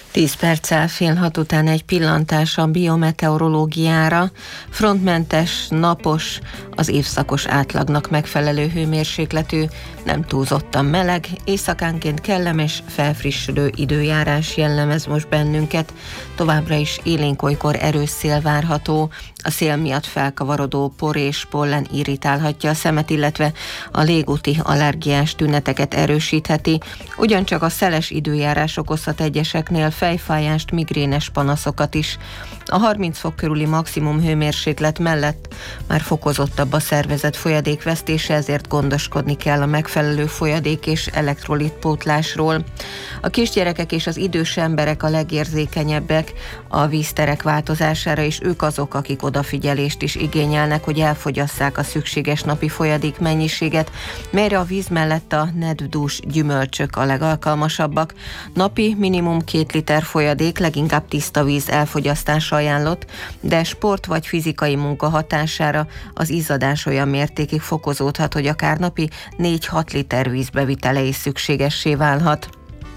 10 perccel fél 6 után egy pillantás a biometeorológiára. Frontmentes, napos, az évszakos átlagnak megfelelő hőmérsékletű, nem túlzottan meleg, éjszakánként kellemes, felfrissülő időjárás jellemez most bennünket. Továbbra is élénk, olykor erős szél várható. A szél miatt felkavarodó por és pollen irritálhatja a szemet, illetve a légúti allergiás tüneteket erősítheti. Ugyancsak a szeles időjárás okozhat egyeseknél fejfájást, migrénes panaszokat is. A 30 fok körüli maximum hőmérséklet mellett már fokozottabb a szervezet folyadékvesztése, ezért gondoskodni kell a megfelelő folyadék és elektrolitpótlásról. A kisgyerekek és az idős emberek a legérzékenyebbek a vízterek változására, és ők azok, akik odafigyelést is igényelnek, hogy elfogyasszák a szükséges napi folyadék mennyiséget, melyre a víz mellett a nedvdús gyümölcsök a legalkalmasabbak. Napi minimum 2 liter folyadék, leginkább tiszta víz elfogyasztása ajánlott, de sport vagy fizikai munka hatására az izzadás olyan mértékig fokozódhat, hogy akár napi 4-6 liter vízbevitele is szükségessé válhat.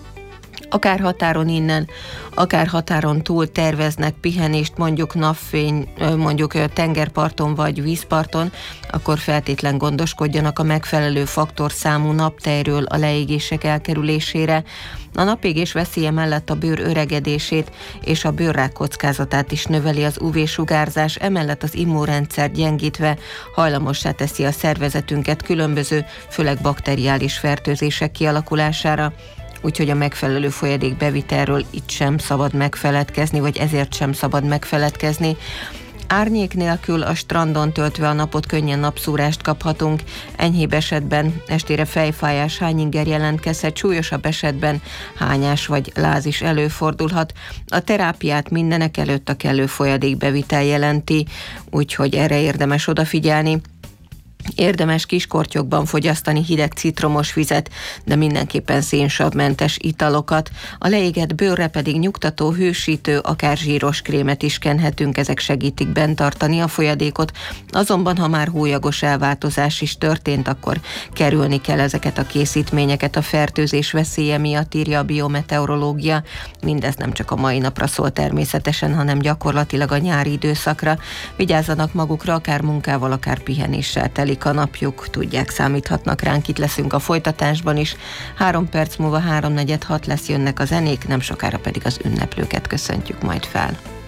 Akár határon innen, akár határon túl terveznek pihenést, mondjuk napfény, mondjuk tengerparton vagy vízparton, akkor feltétlen gondoskodjanak a megfelelő faktorszámú naptejről a leégések elkerülésére. A napégés veszélye mellett a bőr öregedését és a bőrrák kockázatát is növeli az UV-sugárzás, emellett az immunrendszer gyengítve hajlamossá teszi a szervezetünket különböző, főleg bakteriális fertőzések kialakulására. Úgyhogy a megfelelő folyadék bevitelről itt sem szabad megfeledkezni, vagy ezért sem szabad megfeledkezni. Árnyék nélkül a strandon töltve a napot könnyen napszúrást kaphatunk, enyhébb esetben estére fejfájás, hányinger jelentkezhet, súlyosabb esetben hányás vagy láz is előfordulhat. A terápiát mindenek előtt a kellő folyadékbevitel jelenti, úgyhogy erre érdemes odafigyelni. Érdemes kiskortyokban fogyasztani hideg citromos vizet, de mindenképpen szénsavmentes italokat. A leégett bőrre pedig nyugtató, hősítő, akár zsíros krémet is kenhetünk, ezek segítik bent tartani a folyadékot. Azonban, ha már hólyagos elváltozás is történt, akkor kerülni kell ezeket a készítményeket a fertőzés veszélye miatt, írja a biometeorológia. Mindez nem csak a mai napra szól természetesen, hanem gyakorlatilag a nyári időszakra. Vigyázzanak magukra, akár munkával, akár pihenéssel telik a napjuk, tudják, számíthatnak ránk, itt leszünk a folytatásban is. 3 perc múlva 3:46 lesz, jönnek a zenék, nem sokára pedig az ünneplőket köszöntjük majd fel.